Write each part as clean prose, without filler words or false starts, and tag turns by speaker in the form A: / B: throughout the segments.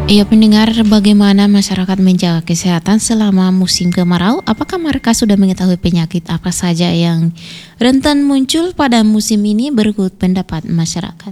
A: Iya pendengar, bagaimana masyarakat menjaga kesehatan selama musim kemarau? Apakah mereka sudah mengetahui penyakit apa saja yang rentan muncul pada musim ini? Berikut pendapat masyarakat.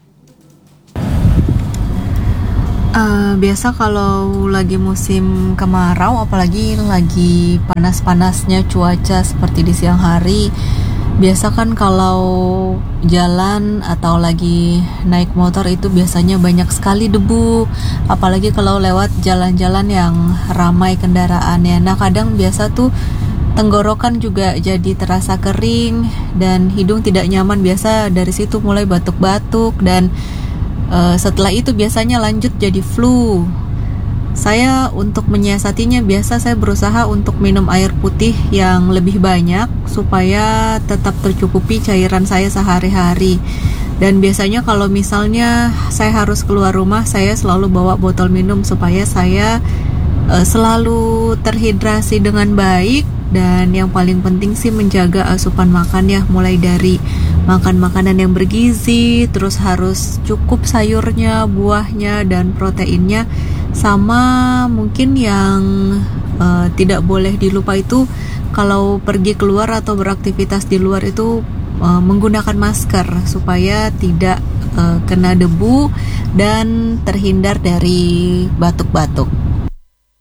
B: Biasa kalau lagi musim kemarau, apalagi lagi panas-panasnya cuaca seperti di siang hari, biasa kan kalau jalan atau lagi naik motor itu biasanya banyak sekali debu, apalagi kalau lewat jalan-jalan yang ramai kendaraannya. Nah, kadang biasa tuh tenggorokan juga jadi terasa kering dan hidung tidak nyaman, biasa dari situ mulai batuk-batuk dan setelah itu biasanya lanjut jadi flu. Saya untuk menyiasatinya biasa saya berusaha untuk minum air putih yang lebih banyak supaya tetap tercukupi cairan saya sehari-hari. Dan biasanya kalau misalnya saya harus keluar rumah, saya selalu bawa botol minum supaya saya selalu terhidrasi dengan baik. Dan yang paling penting sih menjaga asupan makan ya, mulai dari makan makanan yang bergizi, terus harus cukup sayurnya, buahnya, dan proteinnya. Sama mungkin yang tidak boleh dilupa itu kalau pergi keluar atau beraktivitas di luar itu menggunakan masker supaya tidak kena debu dan terhindar dari batuk-batuk.